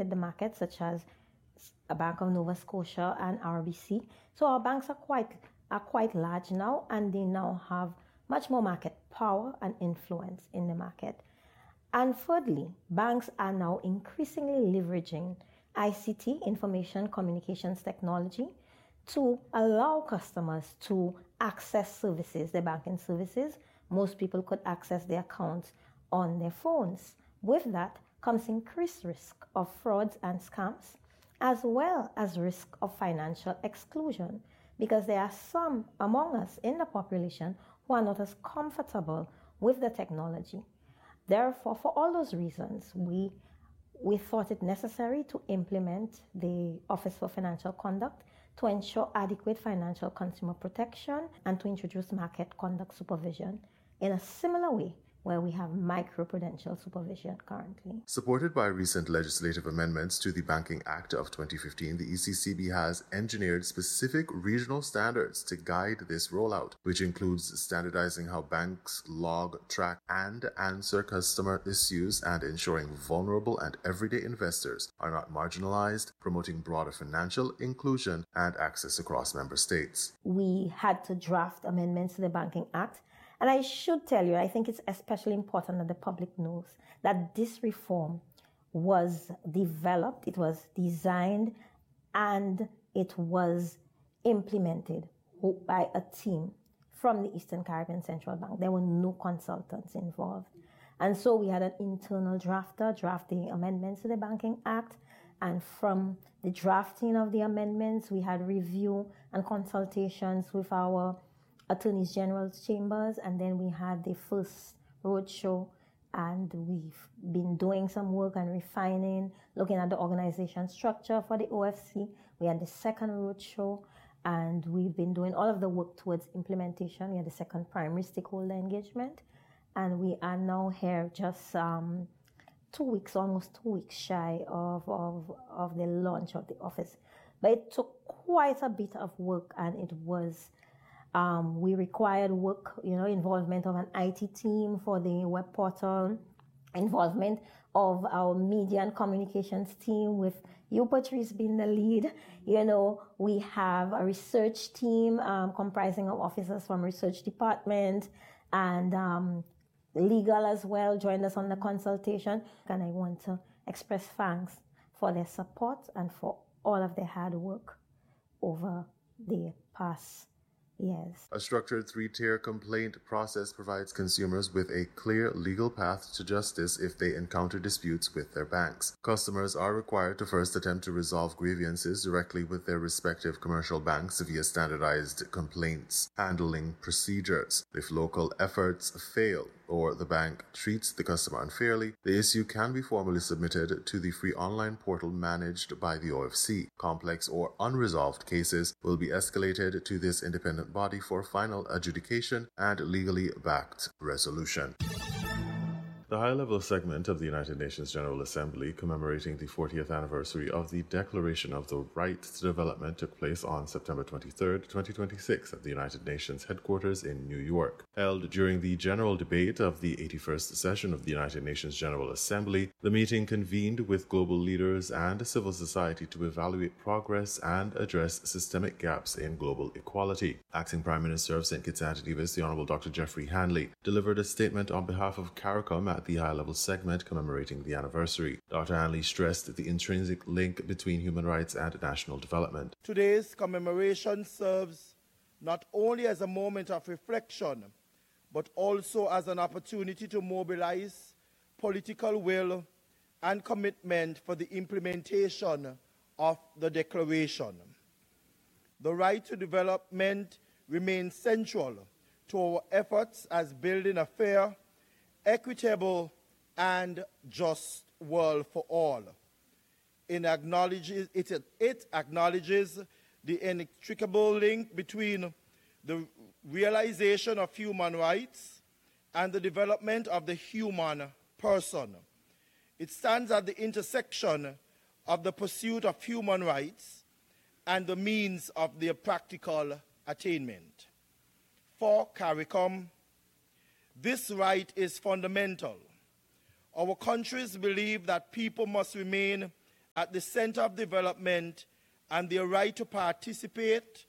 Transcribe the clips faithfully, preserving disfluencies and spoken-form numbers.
exited the market, such as a Bank of Nova Scotia and R B C. So our banks are quite are quite large now, and they now have much more market power and influence in the market. And thirdly, banks are now increasingly leveraging I C T, information communications technology, to allow customers to access services, their banking services. Most people could access their accounts on their phones. With that comes increased risk of frauds and scams, as well as risk of financial exclusion, because there are some among us in the population who are not as comfortable with the technology. Therefore, for all those reasons, we we thought it necessary to implement the Office for Financial Conduct to ensure adequate financial consumer protection and to introduce market conduct supervision in a similar way where we have microprudential supervision currently. Supported by recent legislative amendments to the Banking Act of twenty fifteen, the E C C B has engineered specific regional standards to guide this rollout, which includes standardizing how banks log, track, and answer customer issues and ensuring vulnerable and everyday investors are not marginalized, promoting broader financial inclusion and access across member states. We had to draft amendments to the Banking Act. And I should tell you, I think it's especially important that the public knows that this reform was developed, it was designed, and it was implemented by a team from the Eastern Caribbean Central Bank. There were no consultants involved. And so we had an internal drafter drafting amendments to the Banking Act. And from the drafting of the amendments, we had review and consultations with our Attorneys General's chambers, and then we had the first roadshow, and we've been doing some work and refining, looking at the organization structure for the O F C. We had the second roadshow, and we've been doing all of the work towards implementation. We had the second primary stakeholder engagement, and we are now here just um, two weeks, almost two weeks shy of, of, of the launch of the office. But it took quite a bit of work, and it was Um, we required work, you know, involvement of an I T team for the web portal, involvement of our media and communications team with you, Patrice, being the lead. You know, we have a research team um, comprising of officers from research department and um, legal as well joined us on the consultation. And I want to express thanks for their support and for all of their hard work over the past Yes. A structured three-tier complaint process provides consumers with a clear legal path to justice if they encounter disputes with their banks. Customers are required to first attempt to resolve grievances directly with their respective commercial banks via standardized complaints handling procedures. If local efforts fail or the bank treats the customer unfairly, the issue can be formally submitted to the free online portal managed by the O F C. Complex or unresolved cases will be escalated to this independent body for final adjudication and legally backed resolution. The high-level segment of the United Nations General Assembly commemorating the fortieth anniversary of the Declaration of the Right to Development took place on September twenty-third, twenty twenty-six at the United Nations headquarters in New York. Held during the general debate of the eighty-first session of the United Nations General Assembly, the meeting convened with global leaders and civil society to evaluate progress and address systemic gaps in global equality. Acting Prime Minister of Saint Kitts and Nevis, the Honorable Doctor Jeffrey Hanley, delivered a statement on behalf of CARICOM at the high-level segment commemorating the anniversary. Doctor Hanley stressed the intrinsic link between human rights and national development. Today's commemoration serves not only as a moment of reflection, but also as an opportunity to mobilize political will and commitment for the implementation of the Declaration. The right to development remains central to our efforts as building a fair, equitable, and just world for all. It acknowledges, it, it acknowledges the inextricable link between the realization of human rights and the development of the human person. It stands at the intersection of the pursuit of human rights and the means of their practical attainment. For CARICOM, this right is fundamental. Our countries believe that people must remain at the center of development and their right to participate,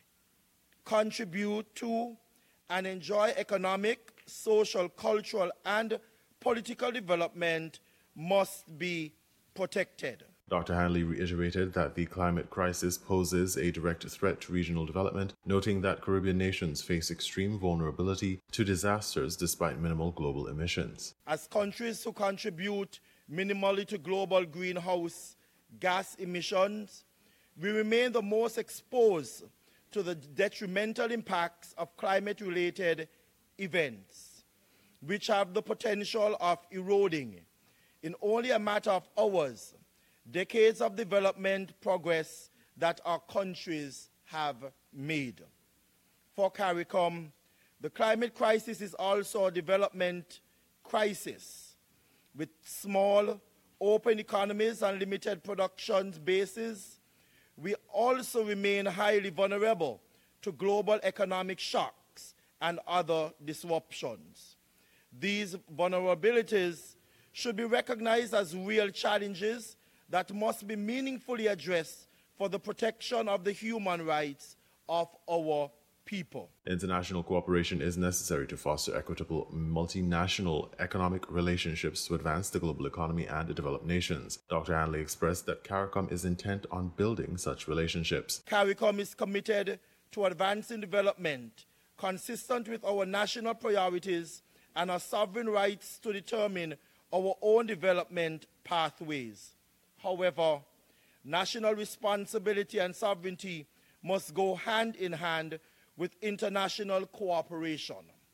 contribute to, and enjoy economic, social, cultural, and political development must be protected. Doctor Hanley reiterated that the climate crisis poses a direct threat to regional development, noting that Caribbean nations face extreme vulnerability to disasters despite minimal global emissions. As countries who contribute minimally to global greenhouse gas emissions, we remain the most exposed to the detrimental impacts of climate-related events, which have the potential of eroding, in only a matter of hours, decades of development progress that our countries have made. For CARICOM, the climate crisis is also a development crisis. With small, open economies and limited production bases, we also remain highly vulnerable to global economic shocks and other disruptions. These vulnerabilities should be recognized as real challenges that must be meaningfully addressed for the protection of the human rights of our people. International cooperation is necessary to foster equitable multinational economic relationships to advance the global economy and develop nations. Doctor Hanley expressed that CARICOM is intent on building such relationships. CARICOM is committed to advancing development consistent with our national priorities and our sovereign rights to determine our own development pathways. However, national responsibility and sovereignty must go hand in hand with international cooperation.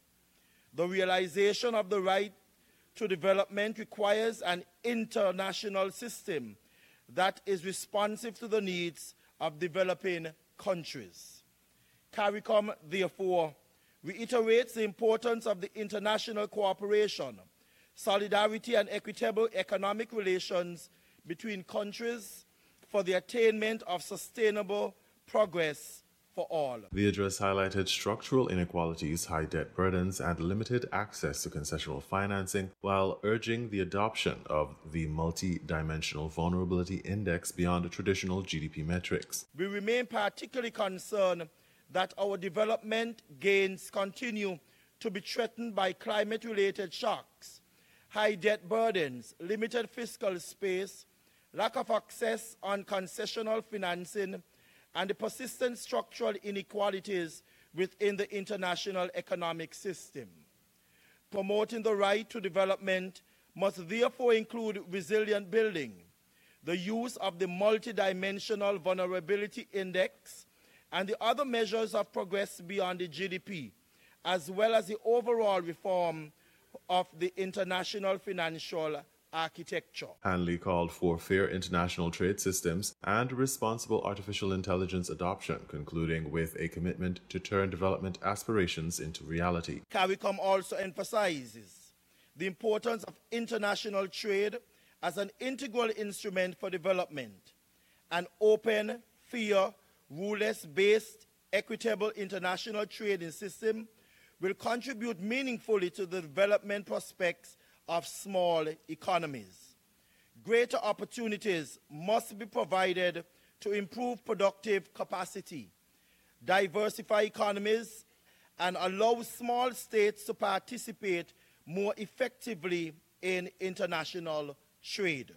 The realization of the right to development requires an international system that is responsive to the needs of developing countries. CARICOM, therefore, reiterates the importance of the international cooperation, solidarity, and equitable economic relations between countries for the attainment of sustainable progress for all. The address highlighted structural inequalities, high debt burdens, and limited access to concessional financing, while urging the adoption of the multi-dimensional vulnerability index beyond traditional G D P metrics. We remain particularly concerned that our development gains continue to be threatened by climate-related shocks, high debt burdens, limited fiscal space, lack of access on concessional financing, and the persistent structural inequalities within the international economic system. Promoting the right to development must therefore include resilient building, the use of the multidimensional vulnerability index, and the other measures of progress beyond the G D P, as well as the overall reform of the international financial architecture. Hanley called for fair international trade systems and responsible artificial intelligence adoption, concluding with a commitment to turn development aspirations into reality. CARICOM also emphasizes the importance of international trade as an integral instrument for development. An open, fair, rule-based, equitable international trading system will contribute meaningfully to the development prospects of small economies. Greater opportunities must be provided to improve productive capacity, diversify economies, and allow small states to participate more effectively in international trade.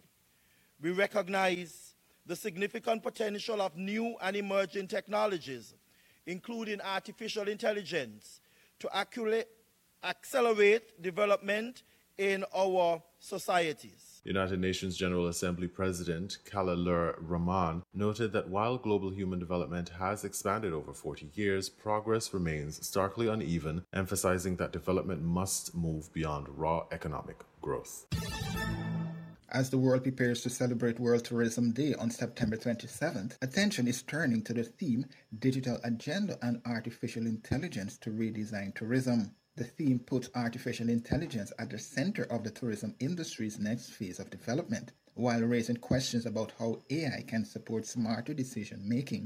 We recognize the significant potential of new and emerging technologies, including artificial intelligence, to accelerate development in our societies. United Nations General Assembly President Khalil Rahman noted that while global human development has expanded over forty years, progress remains starkly uneven, emphasizing that development must move beyond raw economic growth. As the world prepares to celebrate World Tourism Day on September twenty-seventh, attention is turning to the theme Digital Agenda and Artificial Intelligence to Redesign Tourism. The theme puts artificial intelligence at the center of the tourism industry's next phase of development, while raising questions about how A I can support smarter decision-making.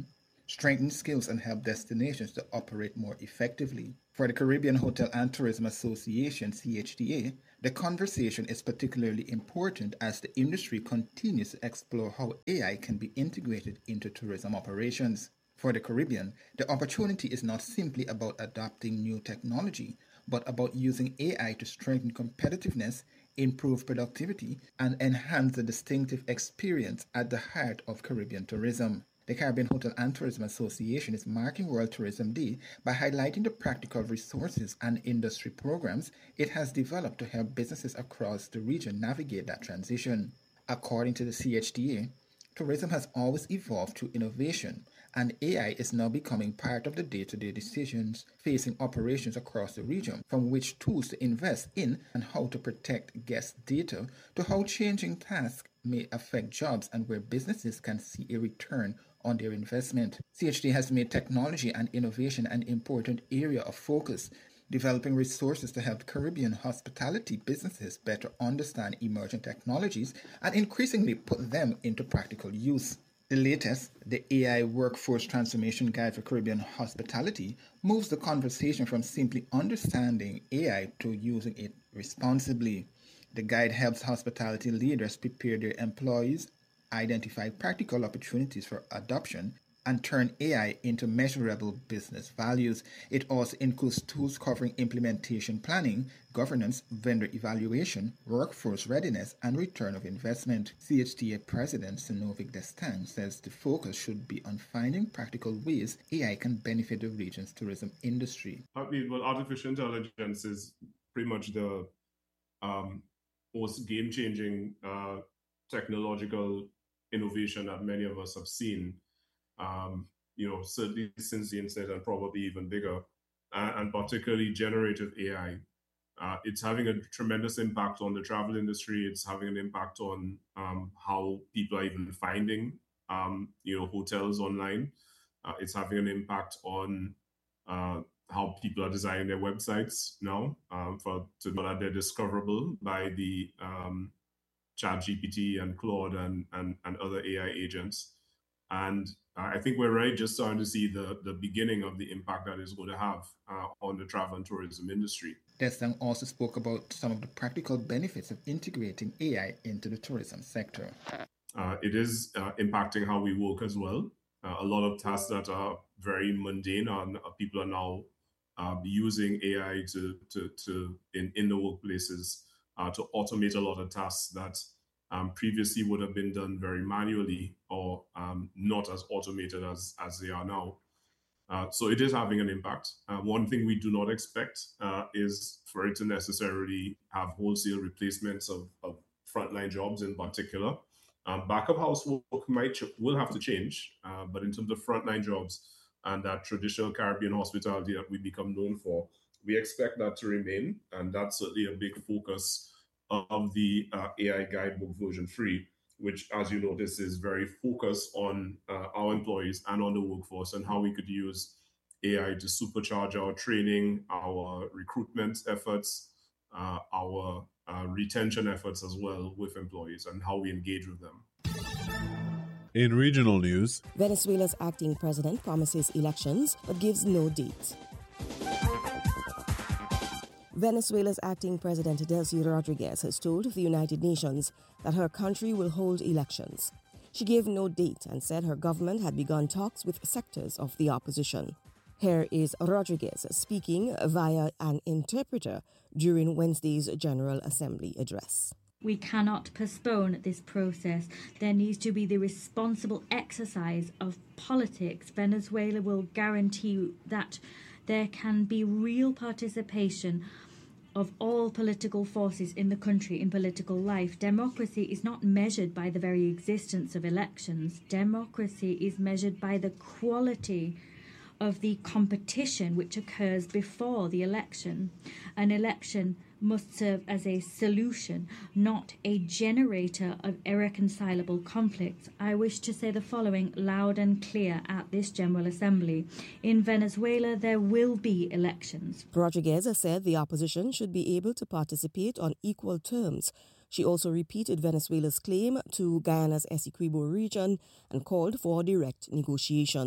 strengthen skills, and help destinations to operate more effectively. For the Caribbean Hotel and Tourism Association, C H T A, the conversation is particularly important as the industry continues to explore how A I can be integrated into tourism operations. For the Caribbean, the opportunity is not simply about adopting new technology, but about using A I to strengthen competitiveness, improve productivity, and enhance the distinctive experience at the heart of Caribbean tourism. The Caribbean Hotel and Tourism Association is marking World Tourism Day by highlighting the practical resources and industry programs it has developed to help businesses across the region navigate that transition. According to the C H T A, tourism has always evolved through innovation, and A I is now becoming part of the day-to-day decisions facing operations across the region, from which tools to invest in and how to protect guest data to how changing tasks may affect jobs and where businesses can see a return on their investment. C H T has made technology and innovation an important area of focus, developing resources to help Caribbean hospitality businesses better understand emerging technologies and increasingly put them into practical use. The latest, the A I Workforce Transformation Guide for Caribbean Hospitality, moves the conversation from simply understanding A I to using it responsibly. The guide helps hospitality leaders prepare their employees, identify practical opportunities for adoption, and turn A I into measurable business values. It also includes tools covering implementation planning, governance, vendor evaluation, workforce readiness, and return of investment. C H T A President Sinovic Destin says the focus should be on finding practical ways A I can benefit the region's tourism industry. I mean, well, artificial intelligence is pretty much the um, most game-changing uh, technological innovation that many of us have seen. Um, you know, certainly since the internet and probably even bigger, uh, and particularly generative A I. Uh, it's having a tremendous impact on the travel industry. It's having an impact on um, how people are even finding, um, you know, hotels online. Uh, it's having an impact on uh, how people are designing their websites now um, for to know that they're discoverable by the um, ChatGPT and Claude and, and and other A I agents. And I think we're right just starting to see the, the beginning of the impact that is going to have uh, on the travel and tourism industry. Destin also spoke about some of the practical benefits of integrating A I into the tourism sector. Uh, it is uh, impacting how we work as well. Uh, a lot of tasks that are very mundane, and uh, people are now uh, using A I to, to, to in, in the workplaces uh, to automate a lot of tasks that Um, previously would have been done very manually or um, not as automated as, as they are now. Uh, so it is having an impact. Uh, one thing we do not expect uh, is for it to necessarily have wholesale replacements of, of frontline jobs in particular. Um, back of house work might ch- will have to change, uh, but in terms of frontline jobs and that traditional Caribbean hospitality that we become known for, we expect that to remain, and that's certainly a big focus of the uh, A I Guidebook version three, which, as you notice, is very focused on uh, our employees and on the workforce and how we could use A I to supercharge our training, our recruitment efforts, uh, our uh, retention efforts as well with employees and how we engage with them. In regional news, Venezuela's acting president promises elections but gives no date. Venezuela's acting president Delcy Rodriguez has told the United Nations that her country will hold elections. She gave no date and said her government had begun talks with sectors of the opposition. Here is Rodriguez speaking via an interpreter during Wednesday's General Assembly address. We cannot postpone this process. There needs to be the responsible exercise of politics. Venezuela will guarantee that there can be real participation of all political forces in the country in political life. Democracy is not measured by the very existence of elections. Democracy is measured by the quality of the competition which occurs before the election. An election must serve as a solution, not a generator of irreconcilable conflicts. I wish to say the following loud and clear at this General Assembly. In Venezuela, there will be elections. Rodriguez said the opposition should be able to participate on equal terms. She also repeated Venezuela's claim to Guyana's Essequibo region and called for direct negotiations.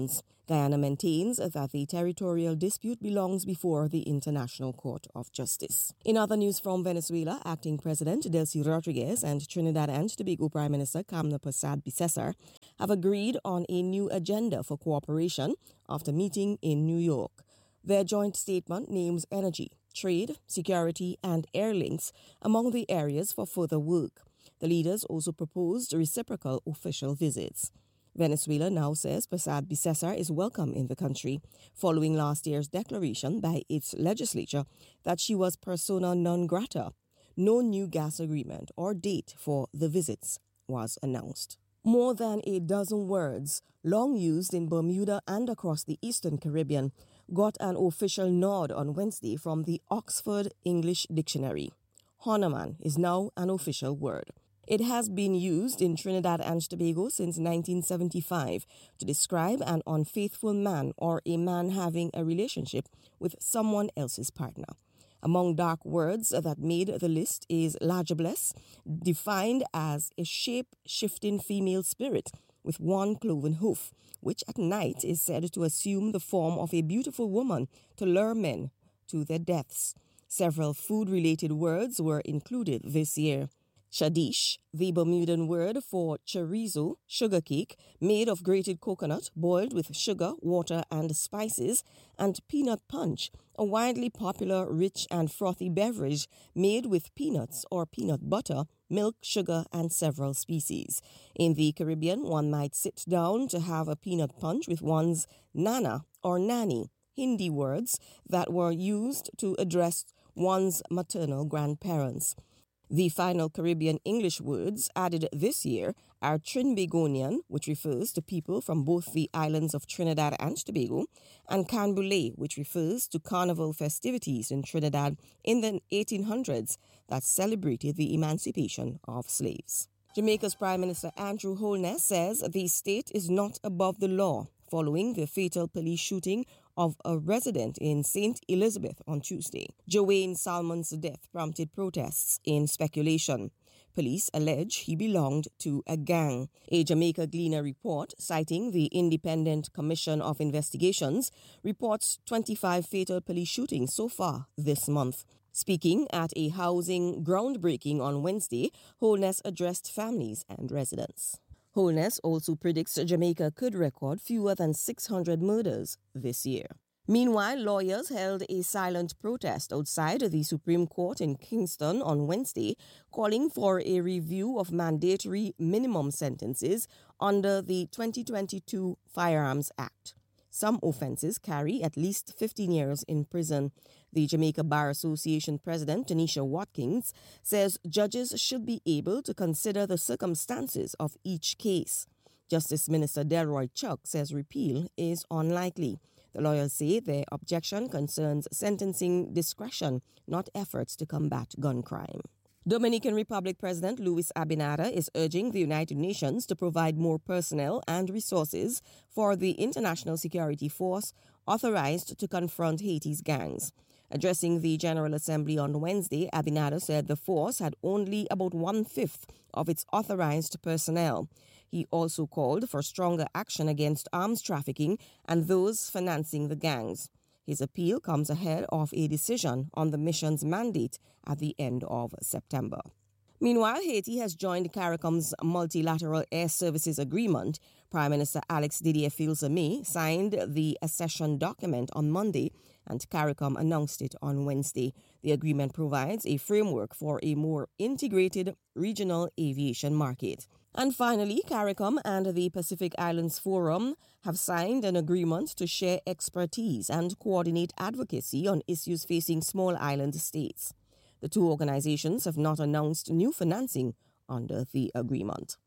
Guyana maintains that the territorial dispute belongs before the International Court of Justice. In other news from Venezuela, acting President Delcy Rodriguez and Trinidad and Tobago Prime Minister Kamna Persad-Bissessar have agreed on a new agenda for cooperation after meeting in New York. Their joint statement names energy, trade, security, and air links among the areas for further work. The leaders also proposed reciprocal official visits. Venezuela now says Persad-Bissessar is welcome in the country, following last year's declaration by its legislature that she was persona non grata. No new gas agreement or date for the visits was announced. More than a dozen words, long used in Bermuda and across the Eastern Caribbean, got an official nod on Wednesday from the Oxford English Dictionary. Hornaman is now an official word. It has been used in Trinidad and Tobago since nineteen seventy-five to describe an unfaithful man or a man having a relationship with someone else's partner. Among dark words that made the list is lajabless, defined as a shape-shifting female spirit with one cloven hoof, which at night is said to assume the form of a beautiful woman to lure men to their deaths. Several food-related words were included this year. Shadish, the Bermudan word for chorizo, sugar cake, made of grated coconut, boiled with sugar, water, and spices, and peanut punch, a widely popular, rich, and frothy beverage made with peanuts or peanut butter, milk, sugar, and several species. In the Caribbean, one might sit down to have a peanut punch with one's nana or nanny, Hindi words that were used to address one's maternal grandparents. The final Caribbean English words added this year are Trinbagonian, which refers to people from both the islands of Trinidad and Tobago, and Canboulay, which refers to carnival festivities in Trinidad in the eighteen hundreds that celebrated the emancipation of slaves. Jamaica's Prime Minister Andrew Holness says the state is not above the law following the fatal police shooting of a resident in Saint Elizabeth on Tuesday. Joanne Salmon's death prompted protests in speculation. Police allege he belonged to a gang. A Jamaica Gleaner report, citing the Independent Commission of Investigations, reports twenty-five fatal police shootings so far this month. Speaking at a housing groundbreaking on Wednesday, Holness addressed families and residents. Holness also predicts Jamaica could record fewer than six hundred murders this year. Meanwhile, lawyers held a silent protest outside the Supreme Court in Kingston on Wednesday, calling for a review of mandatory minimum sentences under the twenty twenty-two Firearms Act. Some offenses carry at least fifteen years in prison. The Jamaica Bar Association President, Tanisha Watkins, says judges should be able to consider the circumstances of each case. Justice Minister Delroy Chuck says repeal is unlikely. The lawyers say their objection concerns sentencing discretion, not efforts to combat gun crime. Dominican Republic President Luis Abinader is urging the United Nations to provide more personnel and resources for the international security force authorized to confront Haiti's gangs. Addressing the General Assembly on Wednesday, Abinader said the force had only about one-fifth of its authorized personnel. He also called for stronger action against arms trafficking and those financing the gangs. His appeal comes ahead of a decision on the mission's mandate at the end of September. Meanwhile, Haiti has joined CARICOM's Multilateral Air Services Agreement. Prime Minister Alex Didier Fils-Aimé signed the accession document on Monday, and CARICOM announced it on Wednesday. The agreement provides a framework for a more integrated regional aviation market. And finally, CARICOM and the Pacific Islands Forum have signed an agreement to share expertise and coordinate advocacy on issues facing small island states. The two organizations have not announced new financing under the agreement.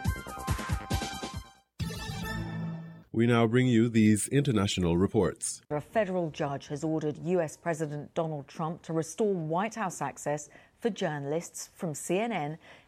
We now bring you these international reports. A federal judge has ordered U S President Donald Trump to restore White House access for journalists from C N N,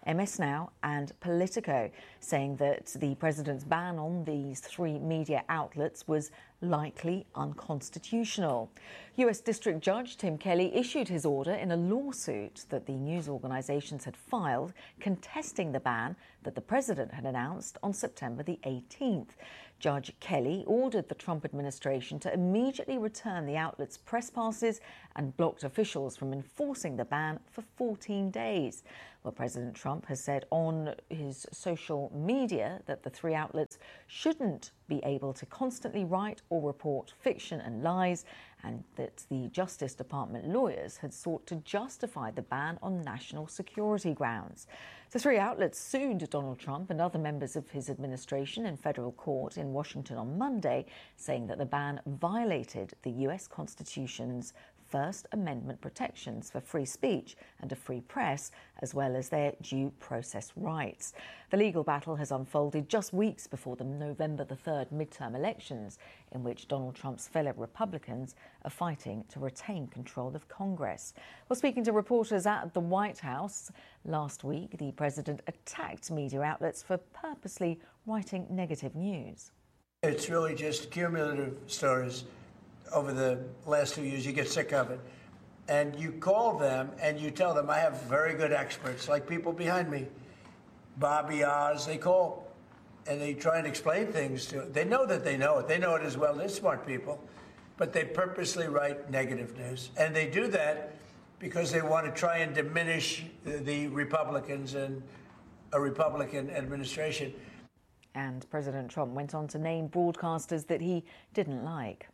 M S Now and Politico, saying that the president's ban on these three media outlets was likely unconstitutional. U S District Judge Tim Kelly issued his order in a lawsuit that the news organisations had filed contesting the ban that the president had announced on September the eighteenth. Judge Kelly ordered the Trump administration to immediately return the outlets' press passes and blocked officials from enforcing the ban for fourteen days. Well, President Trump has said on his social media that the three outlets shouldn't be able to constantly write or report fiction and lies, and that the Justice Department lawyers had sought to justify the ban on national security grounds. The three outlets sued Donald Trump and other members of his administration in federal court in Washington on Monday, saying that the ban violated the U S Constitution's First Amendment protections for free speech and a free press, as well as their due process rights. The legal battle has unfolded just weeks before the November the third midterm elections, in which Donald Trump's fellow Republicans are fighting to retain control of Congress. Well, speaking to reporters at the White House last week, the president attacked media outlets for purposely writing negative news. It's really just cumulative stories. Over the last two years, you get sick of it. And you call them and you tell them, I have very good experts, like people behind me, Bobby Oz, they call and they try and explain things to it. They know that they know it. They know it as well. They're smart people. But they purposely write negative news. And they do that because they want to try and diminish the Republicans and a Republican administration. And President Trump went on to name broadcasters that he didn't like.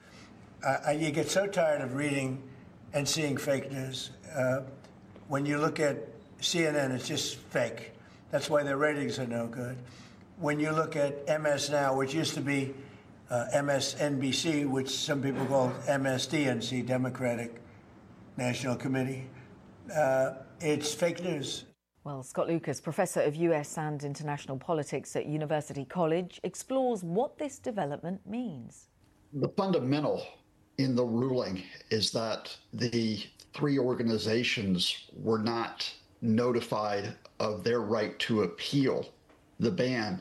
Uh, you get so tired of reading and seeing fake news. Uh, when you look at C N N, it's just fake. That's why their ratings are no good. When you look at M S Now, which used to be uh, M S N B C, which some people call M S D N C, Democratic National Committee, uh, it's fake news. Well, Scott Lucas, Professor of U S and International Politics at University College, explores what this development means. The fundamental in the ruling is that the three organizations were not notified of their right to appeal the ban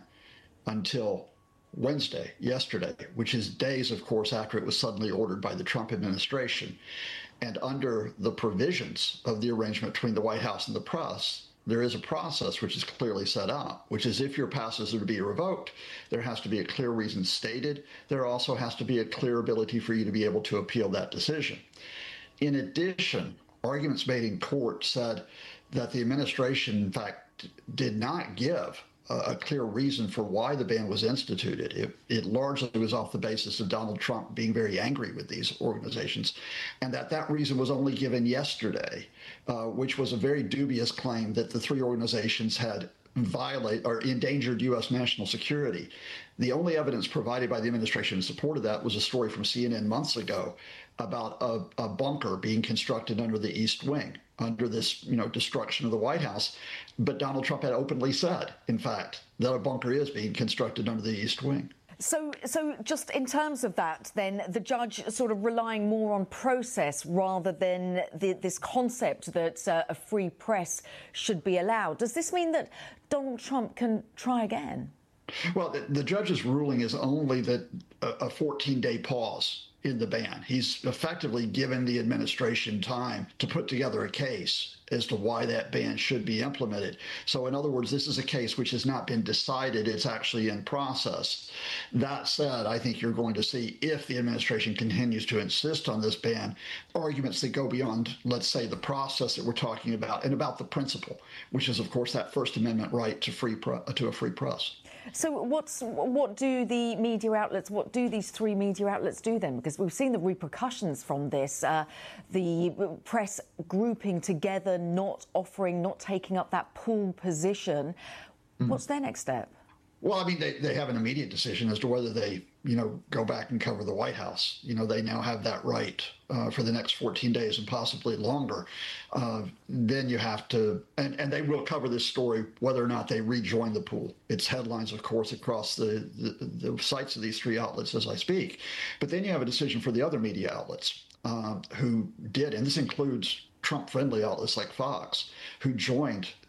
until Wednesday, yesterday, which is days, of course, after it was suddenly ordered by the Trump administration. And under the provisions of the arrangement between the White House and the press, there is a process which is clearly set out, which is if your passes are to be revoked, there has to be a clear reason stated. There also has to be a clear ability for you to be able to appeal that decision. In addition, arguments made in court said that the administration, in fact, did not give a clear reason for why the ban was instituted. It, it largely was off the basis of Donald Trump being very angry with these organizations, and that that reason was only given yesterday, uh, which was a very dubious claim that the three organizations had violate or endangered U S national security. The only evidence provided by the administration in support of that was a story from C N N months ago about a, a bunker being constructed under the East Wing, under this, you know, destruction of the White House. But Donald Trump had openly said, in fact, that a bunker is being constructed under the East Wing. So, so just in terms of that, then, the judge sort of relying more on process rather than the, this concept that uh, a free press should be allowed. Does this mean that Donald Trump can try again? Well, the, the judge's ruling is only that a fourteen-day pause in the ban. He's effectively given the administration time to put together a case as to why that ban should be implemented. So in other words, this is a case which has not been decided. It's actually in process. That said, I think you're going to see, if the administration continues to insist on this ban, arguments that go beyond, let's say, the process that we're talking about and about the principle, which is, of course, that First Amendment right to free pre- to a free press. So what's what do the media outlets, what do these three media outlets do then? Because we've seen the repercussions from this, uh, the press grouping together, not offering, not taking up that pool position. Mm-hmm. What's their next step? Well, I mean, they, they have an immediate decision as to whether they, you know, go back and cover the White House. You know, they now have that right uh, for the next fourteen days and possibly longer. Uh, then you have to, and, and they will cover this story whether or not they rejoin the pool. It's headlines, of course, across the, the, the sites of these three outlets as I speak. But then you have a decision for the other media outlets uh, who did, and this includes Trump-friendly outlets like Fox, who joined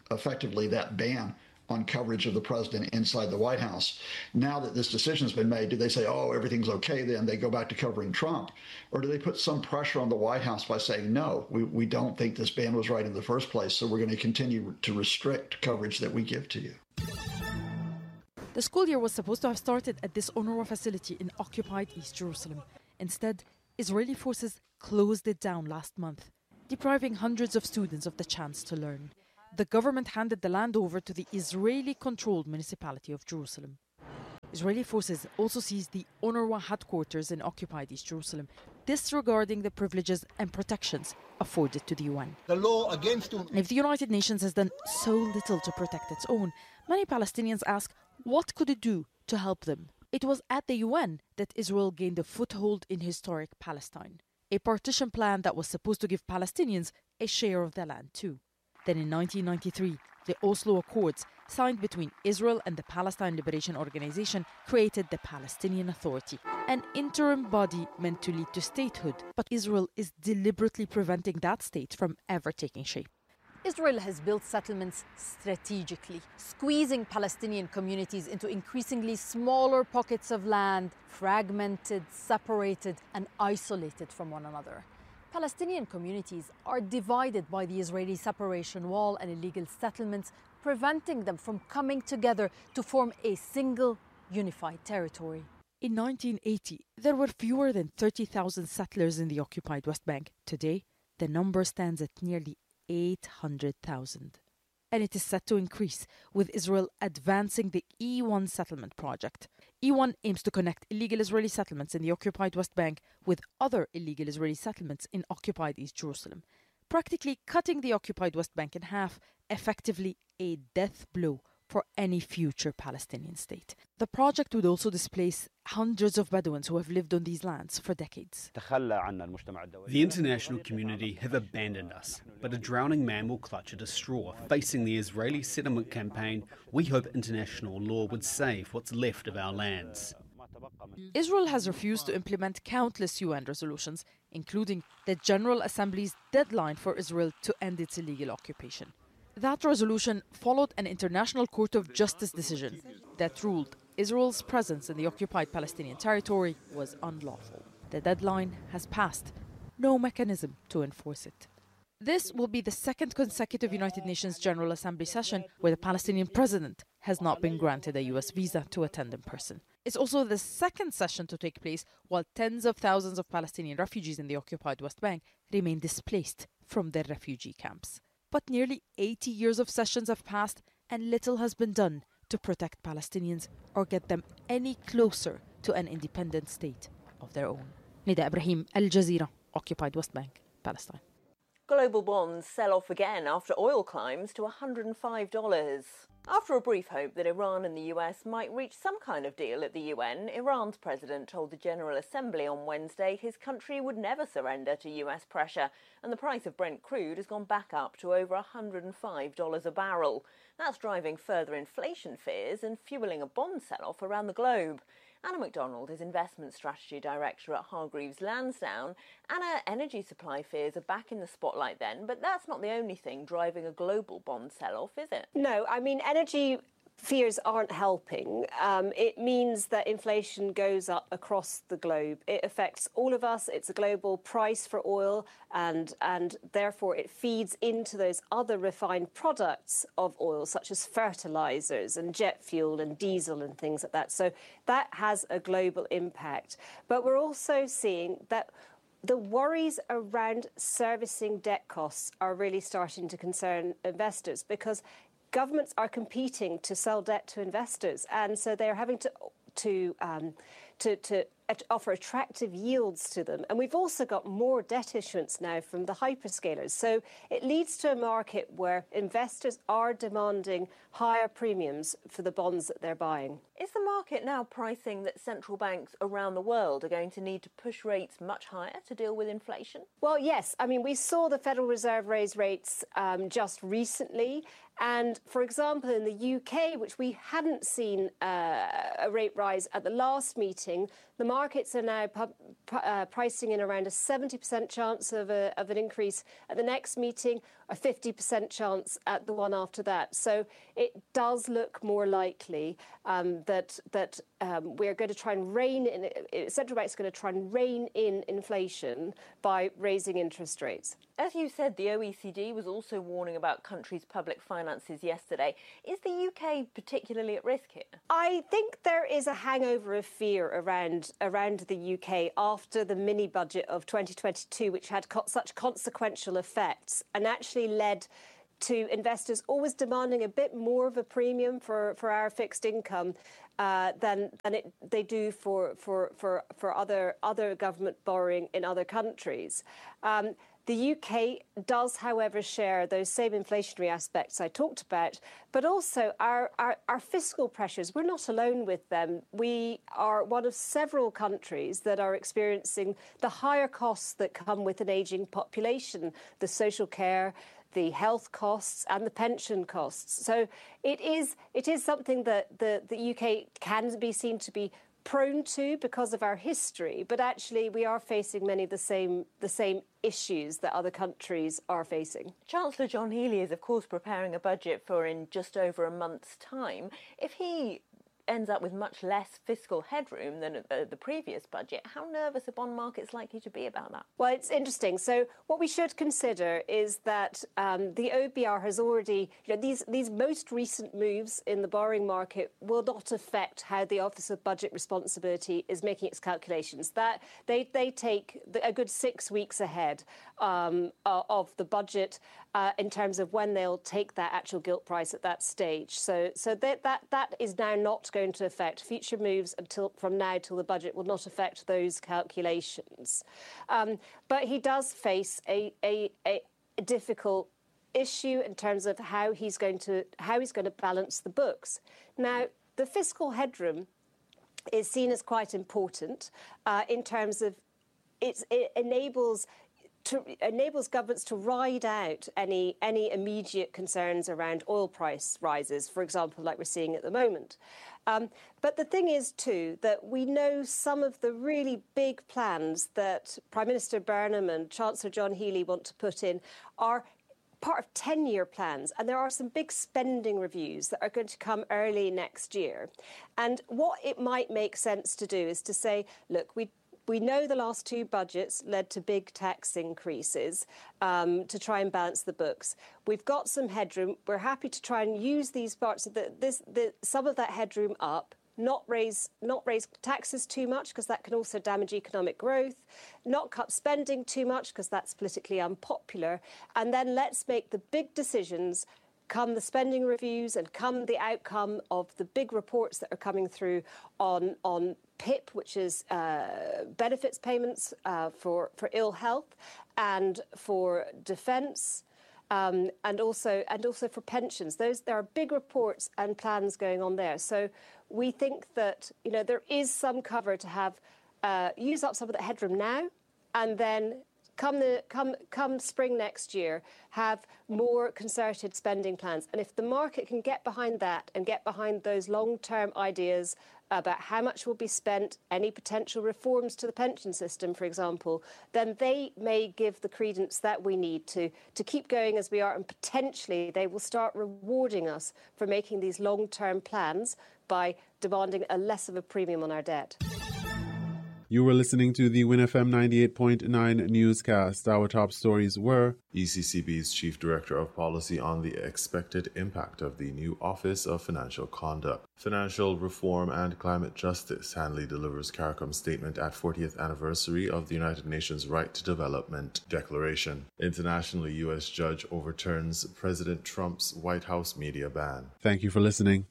effectively that ban on coverage of the president inside the White House. Now that this decision has been made, do they say, oh, everything's okay, then they go back to covering Trump? Or do they put some pressure on the White House by saying, no, we, we don't think this ban was right in the first place, so we're going to continue to restrict coverage that we give to you? The school year was supposed to have started at this UNRWA facility in occupied East Jerusalem. Instead, Israeli forces closed it down last month, depriving hundreds of students of the chance to learn. The government handed the land over to the Israeli-controlled municipality of Jerusalem. Israeli forces also seized the UNRWA headquarters in occupied East Jerusalem, disregarding the privileges and protections afforded to the U N. The law against and if the United Nations has done so little to protect its own, many Palestinians ask, what could it do to help them? It was at the U N that Israel gained a foothold in historic Palestine, a partition plan that was supposed to give Palestinians a share of their land too. Then in nineteen ninety-three, the Oslo Accords, signed between Israel and the Palestine Liberation Organization, created the Palestinian Authority, an interim body meant to lead to statehood. But Israel is deliberately preventing that state from ever taking shape. Israel has built settlements strategically, squeezing Palestinian communities into increasingly smaller pockets of land, fragmented, separated, and isolated from one another. Palestinian communities are divided by the Israeli separation wall and illegal settlements, preventing them from coming together to form a single, unified territory. In nineteen eighty, there were fewer than thirty thousand settlers in the occupied West Bank. Today, the number stands at nearly eight hundred thousand. And it is set to increase, with Israel advancing the E one settlement project. E one aims to connect illegal Israeli settlements in the occupied West Bank with other illegal Israeli settlements in occupied East Jerusalem, practically cutting the occupied West Bank in half, effectively a death blow for any future Palestinian state. The project would also displace hundreds of Bedouins who have lived on these lands for decades. The international community have abandoned us, but a drowning man will clutch at a straw. Facing the Israeli settlement campaign, we hope international law would save what's left of our lands. Israel has refused to implement countless U N resolutions, including the General Assembly's deadline for Israel to end its illegal occupation. That resolution followed an International Court of Justice decision that ruled Israel's presence in the occupied Palestinian territory was unlawful. The deadline has passed. No mechanism to enforce it. This will be the second consecutive United Nations General Assembly session where the Palestinian president has not been granted a U S visa to attend in person. It's also the second session to take place while tens of thousands of Palestinian refugees in the occupied West Bank remain displaced from their refugee camps. But nearly eighty years of sessions have passed and little has been done to protect Palestinians or get them any closer to an independent state of their own. Nida Ibrahim, Al Jazeera, occupied West Bank, Palestine. Global bonds sell off again after oil climbs to one hundred five dollars. After a brief hope that Iran and the U S might reach some kind of deal at the U N, Iran's president told the General Assembly on Wednesday his country would never surrender to U S pressure, and the price of Brent crude has gone back up to over one hundred five dollars a barrel. That's driving further inflation fears and fueling a bond sell-off around the globe. Anna MacDonald is Investment Strategy Director at Hargreaves Lansdown. Anna, energy supply fears are back in the spotlight then, but that's not the only thing driving a global bond sell-off, is it? No, I mean, energy fears aren't helping. Um, it means that inflation goes up across the globe. It affects all of us. It's a global price for oil, and, and therefore it feeds into those other refined products of oil, such as fertilizers and jet fuel and diesel and things like that. So that has a global impact. But we're also seeing that the worries around servicing debt costs are really starting to concern investors, because governments are competing to sell debt to investors, and so they're having to to um, to, to offer attractive yields to them. And we've also got more debt issuance now from the hyperscalers. So it leads to a market where investors are demanding higher premiums for the bonds that they're buying. Is the market now pricing that central banks around the world are going to need to push rates much higher to deal with inflation? Well, yes. I mean, we saw the Federal Reserve raise rates um, just recently. And, for example, in the U K, which we hadn't seen uh, a rate rise at the last meeting, the markets are now pub, uh, pricing in around a seventy percent chance of, a, of an increase at the next meeting. a fifty percent chance at the one after that. So it does look more likely um, that that um, we're going to try and rein in, central banks are going to try and rein in inflation by raising interest rates. As you said, the O E C D was also warning about countries' public finances yesterday. Is the U K particularly at risk here? I think there is a hangover of fear around around the U K after the mini budget of twenty twenty-two, which had co- such consequential effects and actually led to investors always demanding a bit more of a premium for, for our fixed income uh, than than it, they do for for for for other other government borrowing in other countries. Um, The U K does, however, share those same inflationary aspects I talked about, but also our, our, our fiscal pressures. We're not alone with them. We are one of several countries that are experiencing the higher costs that come with an ageing population, the social care, the health costs and the pension costs. So it is it is something that the, the U K can be seen to be prone to because of our history, but actually we are facing many of the same the same issues that other countries are facing. Chancellor John Healey is, of course, preparing a budget for in just over a month's time. If he ends up with much less fiscal headroom than uh, the previous budget, how nervous are bond markets likely to be about that? Well, it's interesting. So what we should consider is that um, the O B R has already, you know, these, these most recent moves in the borrowing market will not affect how the Office of Budget Responsibility is making its calculations. That they, they take a good six weeks ahead um, of the budget uh, in terms of when they'll take that actual gilt price at that stage. So, so that, that, that is now not going to affect future moves until from now till the budget will not affect those calculations. Um, but he does face a, a, a difficult issue in terms of how he's going to how he's going to balance the books. Now, the fiscal headroom is seen as quite important uh, in terms of it's, it enables. To, enables governments to ride out any any immediate concerns around oil price rises, for example, like we're seeing at the moment. Um, but the thing is, too, that we know some of the really big plans that Prime Minister Burnham and Chancellor John Healey want to put in are part of ten-year plans, and there are some big spending reviews that are going to come early next year. And what it might make sense to do is to say, look, we We know the last two budgets led to big tax increases um, to try and balance the books. We've got some headroom. We're happy to try and use these parts of the, this, the, some of that headroom up, not raise, not raise taxes too much because that can also damage economic growth, not cut spending too much because that's politically unpopular, and then let's make the big decisions come the spending reviews and come the outcome of the big reports that are coming through on on P I P, which is uh, benefits payments uh, for, for ill health and for defence um, and also and also for pensions. Those there are big reports and plans going on there. So we think that you know there is some cover to have uh, use up some of the headroom now, and then Come, the, come, come spring next year, have more concerted spending plans. And if the market can get behind that and get behind those long-term ideas about how much will be spent, any potential reforms to the pension system, for example, then they may give the credence that we need to, to keep going as we are, and potentially they will start rewarding us for making these long-term plans by demanding a less of a premium on our debt. You were listening to the Win F M ninety-eight point nine newscast. Our top stories were E C C B's Chief Director of Policy on the expected impact of the new Office of Financial Conduct. Financial Reform and Climate Justice. Hanley delivers CARICOM statement at fortieth anniversary of the United Nations Right to Development Declaration. Internationally, U S judge overturns President Trump's White House media ban. Thank you for listening.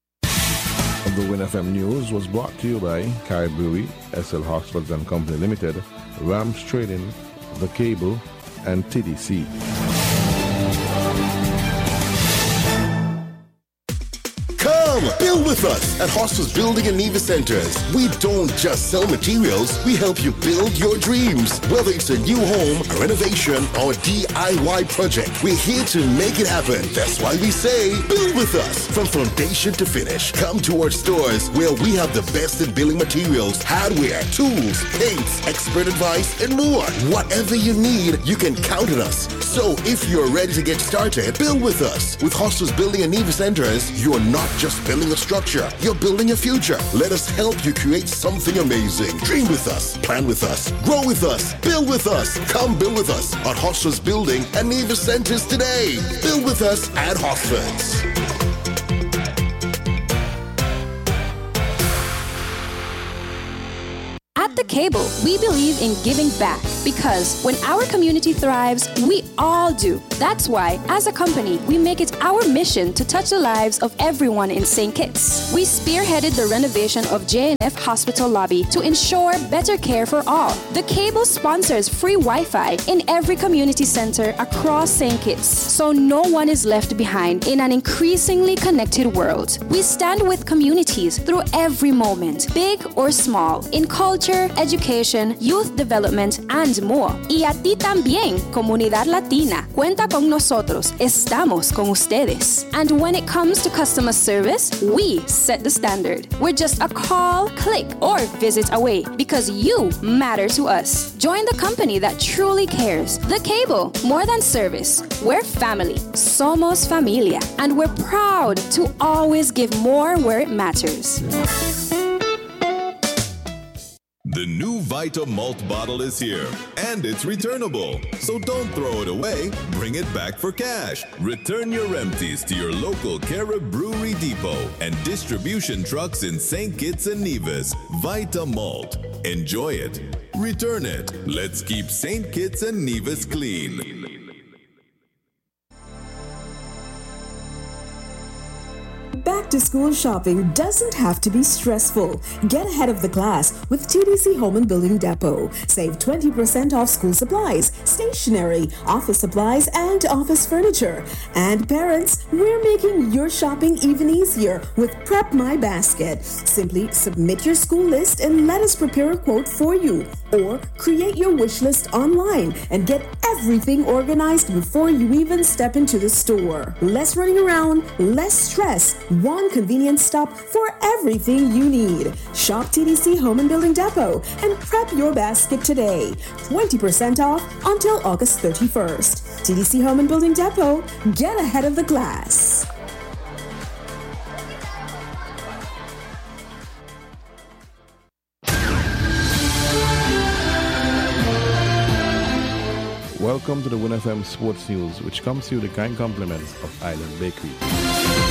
The Win F M News was brought to you by Kai Brewery, S L Hoxford and Company Limited, Rams Trading, The Cable, and T D C. Come, build with with us at Hostos Building and Neva Centers. We don't just sell materials, we help you build your dreams. Whether it's a new home, a renovation, or a D I Y project, we're here to make it happen. That's why we say, build with us. From foundation to finish, come to our stores where we have the best in building materials, hardware, tools, paints, expert advice, and more. Whatever you need, you can count on us. So if you're ready to get started, build with us. With Hostos Building and Neva Centers, you're not just building a structure, you're building a future. Let us help you create something amazing. Dream with us, plan with us, grow with us, build with us. Come build with us at Hostos Building and Neva Centers today. Build with us at Hostos. At The Cable, we believe in giving back because when our community thrives, we all do. That's why, as a company, we make it our mission to touch the lives of everyone in Saint Kitts. We spearheaded the renovation of J N F Hospital lobby to ensure better care for all. The Cable sponsors free Wi-Fi in every community center across Saint Kitts, so no one is left behind in an increasingly connected world. We stand with communities through every moment, big or small, in culture, education, youth development, and more. Y a ti también, comunidad latina. Cuenta con nosotros. Estamos con ustedes. And when it comes to customer service, we set the standard. We're just a call, click, or visit away because you matter to us. Join the company that truly cares. The Cable, more than service. We're family. Somos familia. And we're proud to always give more where it matters. The new Vita Malt bottle is here, and it's returnable. So don't throw it away, bring it back for cash. Return your empties to your local Carib Brewery Depot and distribution trucks in Saint Kitts and Nevis. Vita Malt. Enjoy it. Return it. Let's keep Saint Kitts and Nevis clean. Back to school shopping doesn't have to be stressful. Get ahead of the class with T D C Home and Building Depot. Save twenty percent off school supplies, stationery, office supplies, and office furniture. And parents, we're making your shopping even easier with Prep My Basket. Simply submit your school list and let us prepare a quote for you. Or create your wish list online and get everything organized before you even step into the store. Less running around, less stress. One convenient stop for everything you need. Shop T D C Home and Building Depot and prep your basket today. twenty percent off until August thirty-first. T D C Home and Building Depot, get ahead of the class. Welcome to the Win F M Sports News, which comes to you the kind compliments of Island Bakery.